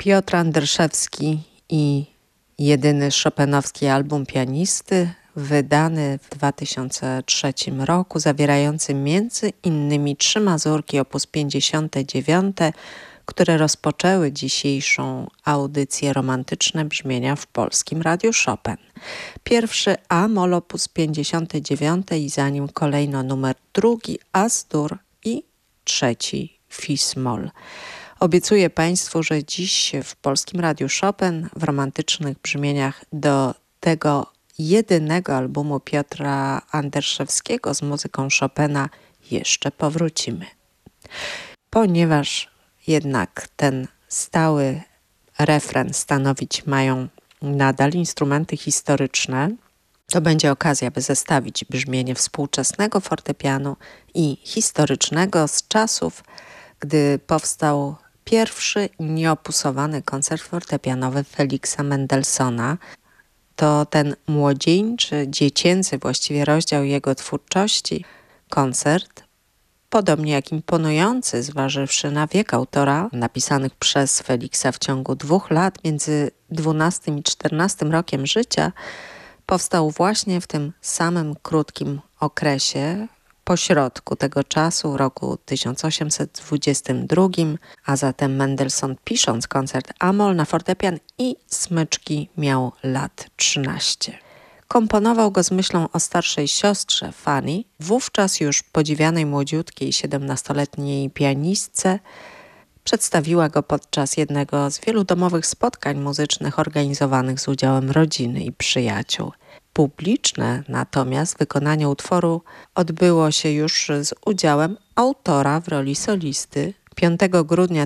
Piotr Anderszewski i jedyny chopinowski album pianisty, wydany w 2003 roku, zawierający między innymi 3 mazurki op. 59, które rozpoczęły dzisiejszą audycję Romantyczne Brzmienia w Polskim Radiu Chopin. Pierwszy A-moll op. 59 i za nim kolejno numer 2 As-dur i 3 Fis-moll. Obiecuję Państwu, że dziś w Polskim Radiu Chopin w romantycznych brzmieniach do tego jedynego albumu Piotra Anderszewskiego z muzyką Chopina jeszcze powrócimy. Ponieważ jednak ten stały refren stanowić mają nadal instrumenty historyczne, to będzie okazja, by zestawić brzmienie współczesnego fortepianu i historycznego z czasów, gdy powstał pierwszy nieopusowany koncert fortepianowy Feliksa Mendelssohna. To ten młodzieńczy, dziecięcy właściwie rozdział jego twórczości, koncert, podobnie jak imponujący, zważywszy na wiek autora, napisanych przez Feliksa w ciągu 2 lat między 12 i 14 rokiem życia, powstał właśnie w tym samym krótkim okresie, pośrodku tego czasu, roku 1822, a zatem Mendelssohn, pisząc koncert A-moll na fortepian i smyczki, miał lat 13. Komponował go z myślą o starszej siostrze Fanny, wówczas już podziwianej młodziutkiej 17-letniej pianistce. Przedstawiła go podczas jednego z wielu domowych spotkań muzycznych organizowanych z udziałem rodziny i przyjaciół. Publiczne natomiast wykonanie utworu odbyło się już z udziałem autora w roli solisty. 5 grudnia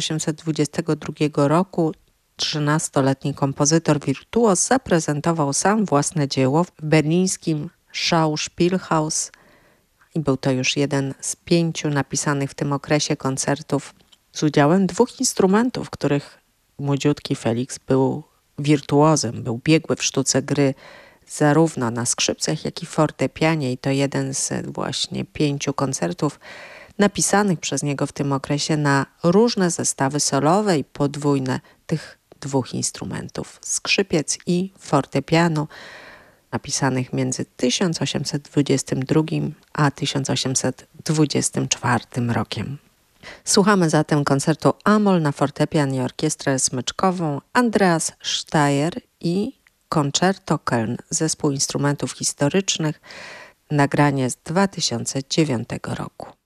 1822 roku 13-letni kompozytor wirtuoz zaprezentował sam własne dzieło w berlińskim Schauspielhaus i był to już jeden z 5 napisanych w tym okresie koncertów z udziałem 2 instrumentów, których młodziutki Felix był wirtuozem, był biegły w sztuce gry zarówno na skrzypcach, jak i fortepianie i to jeden z właśnie 5 koncertów napisanych przez niego w tym okresie na różne zestawy solowe i podwójne tych 2 instrumentów, skrzypiec i fortepianu, napisanych między 1822 a 1824 rokiem. Słuchamy zatem koncertu A-moll na fortepian i orkiestrę smyczkową Andreas Steyr i Concerto Köln, zespół instrumentów historycznych, nagranie z 2009 roku.